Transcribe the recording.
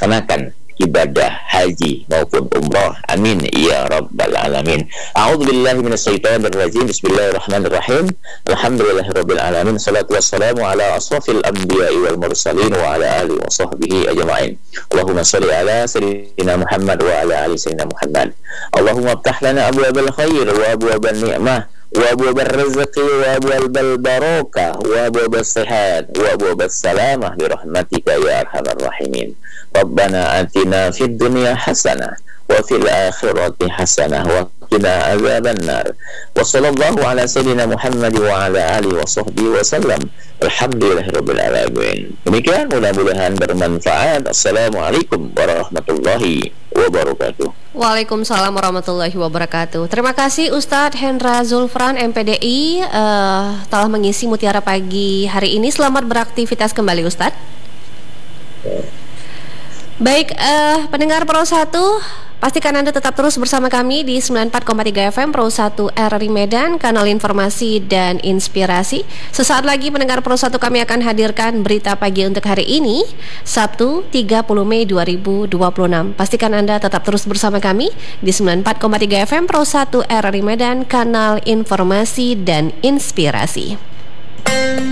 melaksanakan ibadah haji maupun umrah. Amin ya rabbal alamin. A'udzubillahi minasyaitonirrajim. Bismillahirrahmanirrahim. Alhamdulillahirabbil alamin. Shalatu wassalamu ala asrofil anbiya'i wal mursalin wa ala alihi wa sahbihi ajma'in. Allahumma shalli ala sayyidina Muhammad wa ala ali sayyidina Muhammad. Allahumma iftah lana abwabal khair wa abwabal ni'mah wa abwabal rizqi wa abwabal barakah wa abwabal sihat wa abwabal salamah bi rahmatika ya arhamar rahimin. Rabbana atina fid dunya hasanah wa fil akhirati hasanah wa qina adzabannar. Wa sallallahu ala sayyidina Muhammad wa ala alihi wa sahbihi wa sallam. Alhamdulillahirabbil alamin. Demikian, mudah-mudahan bermanfaat. Assalamualaikum warahmatullahi wabarakatuh. Waalaikumsalam warahmatullahi wabarakatuh. Terima kasih Ustadz Hendra Zulfran MPDI telah mengisi Mutiara Pagi hari ini. Selamat beraktivitas kembali Ustadz. Baik, pendengar Pro 1, pastikan Anda tetap terus bersama kami di 94,3 FM Pro 1 RRI Medan, kanal informasi dan inspirasi. Sesaat lagi pendengar Pro 1 kami akan hadirkan berita pagi untuk hari ini, Sabtu 30 Mei 2026. Pastikan Anda tetap terus bersama kami di 94,3 FM Pro 1 RRI Medan, kanal informasi dan inspirasi.